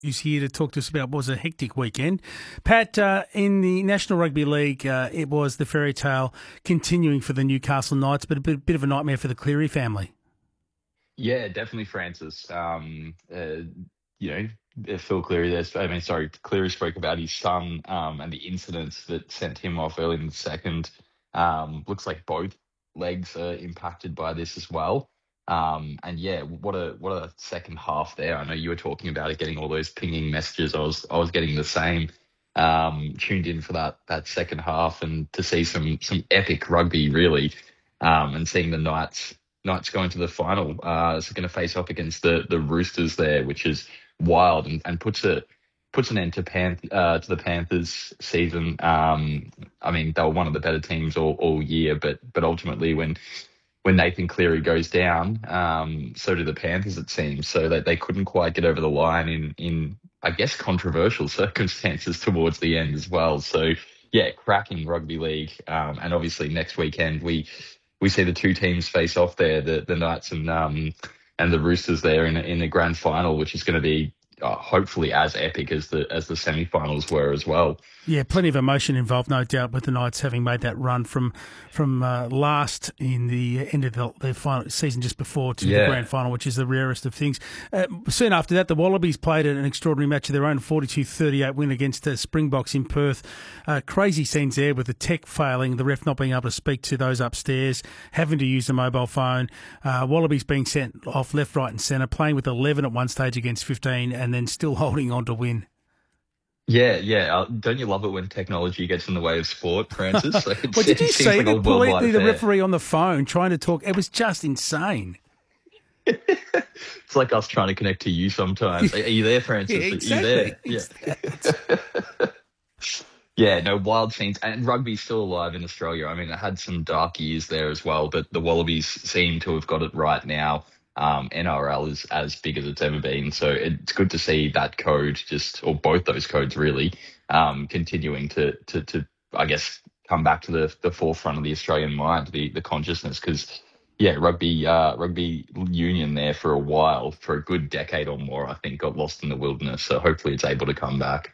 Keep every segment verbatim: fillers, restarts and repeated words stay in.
Who's here to talk to us about what was a hectic weekend. Pat, uh, in the National Rugby League, uh, it was the fairy tale continuing for the Newcastle Knights, but a bit, bit of a nightmare for the Cleary family. Yeah, definitely Francis. Um, uh, you know, uh, Phil Cleary there, I mean, sorry, Cleary spoke about his son um, and the incidents that sent him off early in the second. Um, looks like both legs are impacted by this as well. Um, and yeah, what a what a second half there. I know you were talking about it, getting all those pinging messages. I was I was getting the same. Um, tuned in for that that second half and to see some some epic rugby really, um, and seeing the Knights Knights going to the final. Uh, it's going to face off against the the Roosters there, which is wild and, and puts a puts an end to Panth- uh, to the Panthers season. Um, I mean, they were one of the better teams all, all year, but but ultimately when when Nathan Cleary goes down, um, so do the Panthers, it seems. So that they couldn't quite get over the line in, in, I guess, controversial circumstances towards the end as well. So, yeah, cracking rugby league. Um, and obviously next weekend we we see the two teams face off there, the, the Knights and um, and the Roosters there in, in the grand final, which is going to be uh, hopefully as epic as the as the semi-finals were as well. Yeah, plenty of emotion involved, no doubt, with the Knights having made that run from from uh, last in the end of the, the final season just before to Yeah. the grand final, which is the rarest of things. Uh, soon after that, the Wallabies played an extraordinary match of their own, forty-two thirty-eight win against the Springboks in Perth. Uh, crazy scenes there with the tech failing, the ref not being able to speak to those upstairs, having to use the mobile phone, uh, Wallabies being sent off left, right and centre, playing with eleven at one stage against fifteen and then still holding on to win. Yeah, yeah. Uh, don't you love it when technology gets in the way of sport, Francis? Like, Well, did you it seems see like a the, worldwide police, the affair. referee on the phone trying to talk? It was just insane. It's like us trying to connect to you sometimes. Are you there, Francis? Yeah, exactly. Are you there? Yeah. Yeah, no, wild scenes. And rugby's still alive in Australia. I mean, it had some dark years there as well, but the Wallabies seem to have got it right now. Um, N R L is as big as it's ever been. So it's good to see that code just, or both those codes really, um, continuing to, to, to, I guess, come back to the, the forefront of the Australian mind, the, the consciousness. Because, yeah, rugby, uh, rugby union there for a while, for a good decade or more, I think, got lost in the wilderness. So hopefully it's able to come back.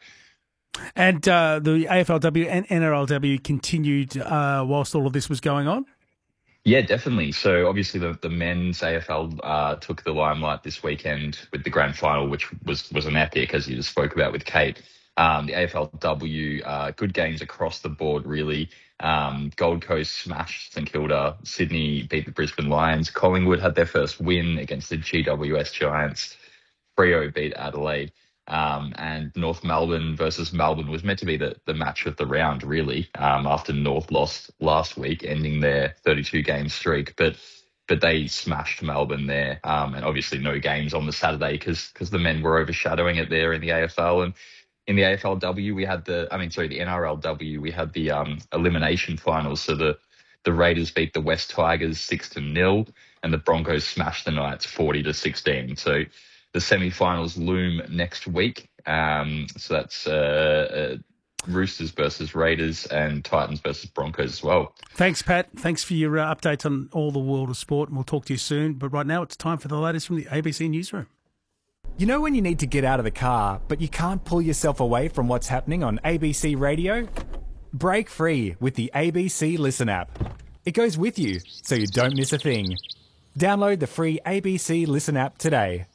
And uh, the A F L W and N R L W continued uh, whilst all of this was going on? Yeah, definitely. So obviously the, the men's A F L uh, took the limelight this weekend with the grand final, which was, was an epic, as you just spoke about with Kate. Um, the A F L W, uh, good games across the board, really. Um, Gold Coast smashed St Kilda. Sydney beat the Brisbane Lions. Collingwood had their first win against the G W S Giants. Freo beat Adelaide. Um, and North Melbourne versus Melbourne was meant to be the, the match of the round, really, um, after North lost last week, ending their thirty-two game streak. But but they smashed Melbourne there. Um, and obviously no games on the Saturday because because the men were overshadowing it there in the A F L. And in the A F L W, we had the, I mean, sorry, the N R L W, we had the um, elimination finals. So the, the Raiders beat the West Tigers six to nil, and the Broncos smashed the Knights forty to sixteen. So the semi-finals loom next week. Um, so that's uh, uh, Roosters versus Raiders and Titans versus Broncos as well. Thanks, Pat. Thanks for your uh, updates on all the world of sport, and we'll talk to you soon. But right now it's time for the latest from the A B C Newsroom. You know when you need to get out of the car, but you can't pull yourself away from what's happening on A B C Radio? Break free with the A B C Listen app. It goes with you, so you don't miss a thing. Download the free A B C Listen app today.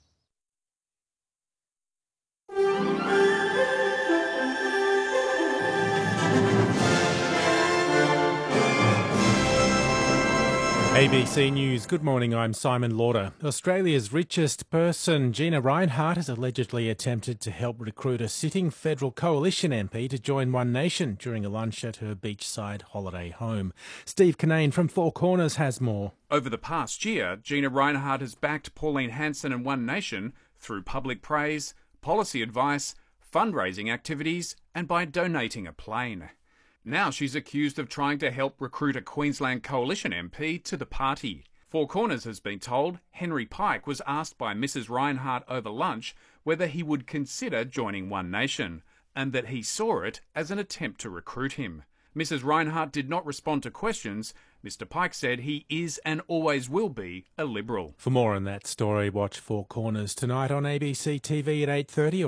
A B C News, good morning, I'm Simon Lauder. Australia's richest person, Gina Rinehart, has allegedly attempted to help recruit a sitting federal coalition M P to join One Nation during a lunch at her beachside holiday home. Steve Kinane from Four Corners has more. Over the past year, Gina Rinehart has backed Pauline Hanson and One Nation through public praise, policy advice, fundraising activities and by donating a plane. Now she's accused of trying to help recruit a Queensland Coalition M P to the party. Four Corners has been told Henry Pike was asked by Missus Rinehart over lunch whether he would consider joining One Nation, and that he saw it as an attempt to recruit him. Missus Rinehart did not respond to questions. Mister Pike said he is and always will be a Liberal. For more on that story, watch Four Corners tonight on A B C T V at eight thirty.